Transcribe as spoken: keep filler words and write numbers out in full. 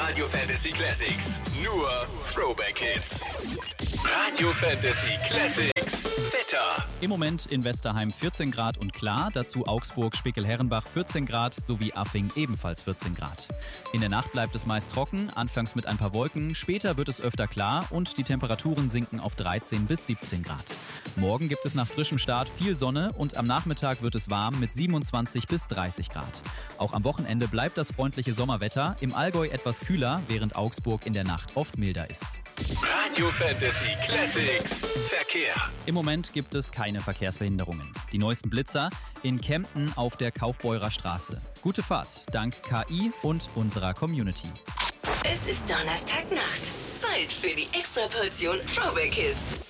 Radio Fantasy Classics. Nur Throwback Hits. Radio Fantasy Classics. Wetter. Im Moment in Westerheim vierzehn Grad und klar, dazu Augsburg, Spickel-Herrenbach vierzehn Grad sowie Affing ebenfalls vierzehn Grad. In der Nacht bleibt es meist trocken, anfangs mit ein paar Wolken, später wird es öfter klar und die Temperaturen sinken auf dreizehn bis siebzehn Grad. Morgen gibt es nach frischem Start viel Sonne und am Nachmittag wird es warm mit siebenundzwanzig bis dreißig Grad. Auch am Wochenende bleibt das freundliche Sommerwetter, im Allgäu etwas kühler, während Augsburg in der Nacht oft milder ist. Radio Fantasy Classics. Verkehr. Im Moment gibt es keine Verkehrsbehinderungen. Die neuesten Blitzer in Kempten auf der Kaufbeurer Straße. Gute Fahrt, dank K I und unserer Community. Es ist Donnerstagnacht. Zeit für die Extraportion Throwback Hits.